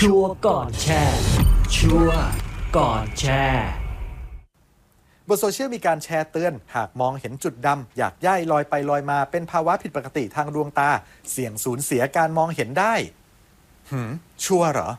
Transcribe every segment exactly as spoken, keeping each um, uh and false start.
ชัวร์ก่อนแชร์ชัวร์ก่อนแชร์บนโซเชียลมีการแชร์เตือนหากมองเห็นจุดดำอยากย่ายลอยไปลอยมาเป็นภาวะผิดปกติทางดวงตาเสี่ยงสูญเสียการมองเห็นได้หืมชัวร์เหรอ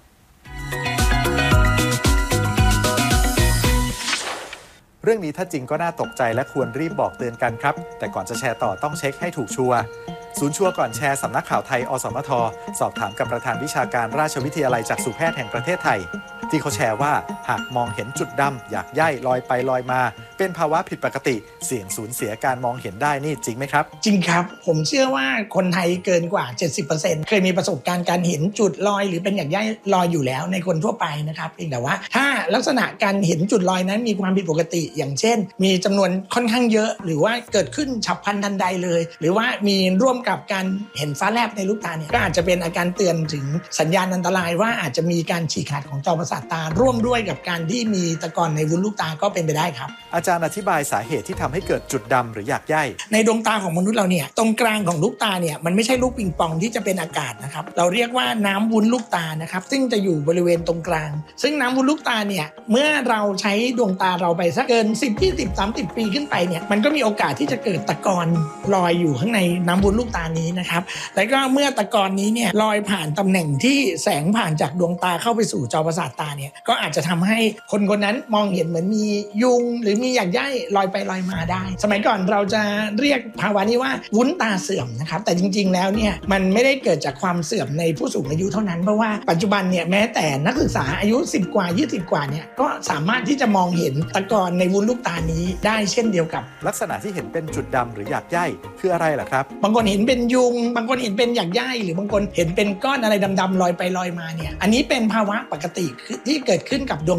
เรื่องนี้ถ้าจริงก็น่าตกใจและควรรีบบอกเตือนกันครับแต่ก่อนจะแชร์ต่อต้องเช็คให้ถูกชัวร์ศูนย์ชัวร์ก่อนแชร์สำนักข่าวไทยอสมทสอบถามกับประธานวิชาการราชวิทยาลัยจักษุแพทย์แห่งประเทศไทยที่เขาแชร์ว่าหากมองเห็นจุดดำอยากย่ายลอยไปลอยมาเป็นภาวะผิดปกติเสี่ยงสูญเสียการมองเห็นได้นี่จริงไหมครับจริงครับผมเชื่อว่าคนไทยเกินกว่า เจ็ดสิบเปอร์เซ็นต์ เคยมีประสบการณ์การเห็นจุดลอยหรือเป็นหยักย่ายลอยอยู่แล้วในคนทั่วไปนะครับเพียงแต่ว่าถ้าลักษณะการเห็นจุดลอยนั้นมีความผิดปกติอย่างเช่นมีจำนวนค่อนข้างเยอะหรือว่าเกิดขึ้นฉับพลันทันใดเลยหรือว่ามีร่วมกับการเห็นฟ้าแลบในลูกตาเนี่ยก็อาจจะเป็นอาการเตือนถึงสัญญาณอันตรายว่าอาจจะมีการฉีกขาดของจอประสาทตาร่วมด้วยกับการที่มีตะกอนในวุ้นลูกตาก็เป็นไปได้ครับอาจารย์อธิบายสาเหตุที่ทำให้เกิดจุดดำหรือหยักย่ายในดวงตาของมนุษย์เราเนี่ยตรงกลางของลูกตาเนี่ยมันไม่ใช่ลูกปิงปองที่จะเป็นอากาศนะครับเราเรียกว่าน้ำวุ้นลูกตานะครับซึ่งจะอยู่บริเวณตรงกลางซึ่งน้ำวุ้นลูกตาเนี่ยเมื่อเราใช้ดวงตาเราไปสักเกินสิบ ยี่สิบ สามสิบปีขึ้นไปเนี่ยมันก็มีโอกาสที่จะเกิดตะกอนลอยอยู่ข้างในน้ำวุ้นลูกตานี้นะครับแล้วก็เมื่อตะกอนนี้เนี่ยลอยผ่านตำแหน่งที่แสงผ่านจากดวงตาเข้าไปสู่จอประสาทตาเนี่ยก็อาจจะทำให้คนคนนั้นมองเห็นเหมือนมียุงหรือมีหยักย่ายลอยไปลอยมาได้สมัยก่อนเราจะเรียกภาวะนี้ว่าวุ้นตาเสื่อมนะครับแต่จริงๆแล้วเนี่ยมันไม่ได้เกิดจากความเสื่อมในผู้สูงอายุเท่านั้นเพราะว่าปัจจุบันเนี่ยแม้แต่นักศึกษาอายุสิบกว่ายี่สิบกว่าเนี่ยก็สามารถที่จะมองเห็นตะกอนในวุ้นลูกตานี้ได้เช่นเดียวกับลักษณะที่เห็นเป็นจุดดำหรือหยักย่ายคืออะไรล่ะครับบางคนเห็นเป็นยุงบางคนเห็นเป็นหยักย่ายหรือบางคนเห็นเป็นก้อนอะไรดำๆลอยไปลอยมาเนี่ยอันนี้เป็นภาวะปกติที่เกิดขึ้นกับดวง